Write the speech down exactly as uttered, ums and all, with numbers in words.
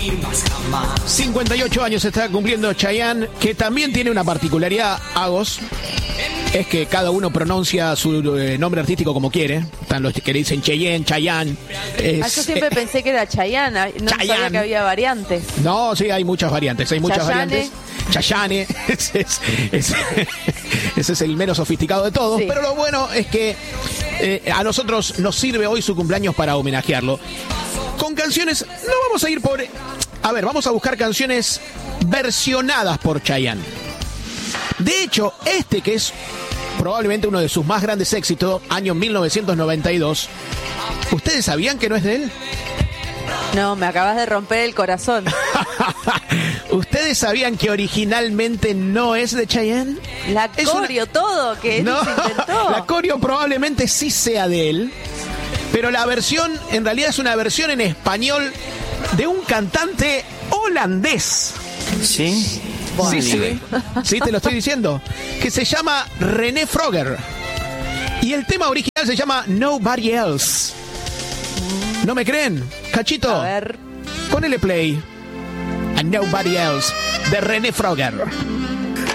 cincuenta y ocho años está cumpliendo Chayanne, que también tiene una particularidad, Agos, es que cada uno pronuncia su eh, nombre artístico como quiere. Están los que le dicen Cheyenne, Chayanne. Es, ah, yo siempre eh, pensé que era Chayanne, no Chayanne. sabía que había variantes. No, sí, hay muchas variantes, hay muchas Chayane. variantes. Chayanne, ese es, ese, ese es el menos sofisticado de todos, Sí. pero lo bueno es que eh, a nosotros nos sirve hoy su cumpleaños para homenajearlo. Con canciones, no vamos a ir por... A ver, vamos a buscar canciones versionadas por Chayanne. De hecho, este que es probablemente uno de sus más grandes éxitos, año mil novecientos noventa y dos, ¿ustedes sabían que no es de él? No, me acabas de romper el corazón. ¿Ustedes sabían que originalmente no es de Chayanne? La Es coreo, una... todo, que él No, se inventó. la coreo probablemente sí sea de él, pero la versión, en realidad es una versión en español de un cantante holandés. ¿Sí? Bueno. Sí, sí, sí, te lo estoy diciendo. Que se llama René Frogger. Y el tema original se llama Nobody Else. ¿No me creen? Cachito, A ver. ponele play a Nobody Else de René Frogger.